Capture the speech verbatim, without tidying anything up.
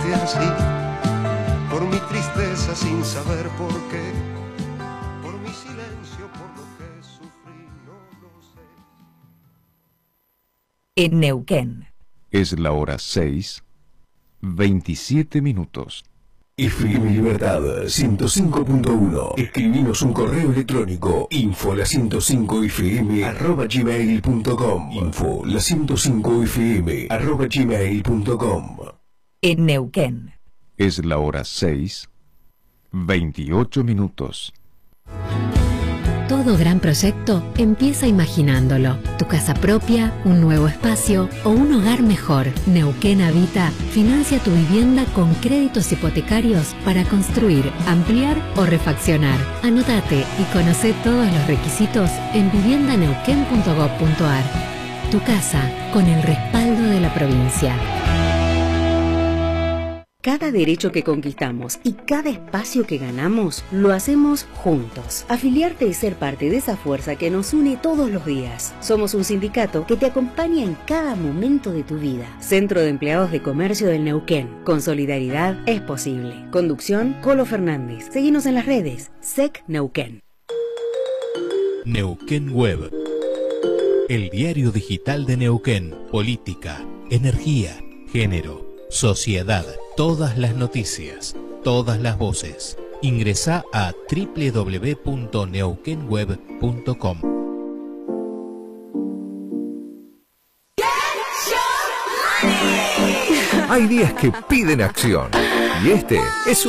triste así, por mi tristeza sin saber por qué, por mi silencio, por lo que sufrí, no lo sé. En Neuquén. Es la hora seis, veintisiete minutos. F M Libertad ciento cinco punto uno. Escribinos un correo electrónico info la ciento cinco f m arroba gmail punto com. Info la ciento cinco f m arroba gmail punto com. En Neuquén. Es la hora seis, veintiocho minutos. Todo gran proyecto empieza imaginándolo. Tu casa propia, un nuevo espacio o un hogar mejor. Neuquén Habita financia tu vivienda con créditos hipotecarios para construir, ampliar o refaccionar. Anótate y conoce todos los requisitos en vivienda neuquén punto gob punto ar. Tu casa con el respaldo de la provincia. Cada derecho que conquistamos y cada espacio que ganamos, lo hacemos juntos. Afiliarte es ser parte de esa fuerza que nos une todos los días. Somos un sindicato que te acompaña en cada momento de tu vida. Centro de Empleados de Comercio del Neuquén. Con solidaridad es posible. Conducción, Colo Fernández. Seguinos en las redes. S E C Neuquén. Neuquén Web. El diario digital de Neuquén. Política, energía, género, sociedad. Todas las noticias, todas las voces. Ingresá a doble u doble u doble u punto neuquén web punto com. Hay días que piden acción y este es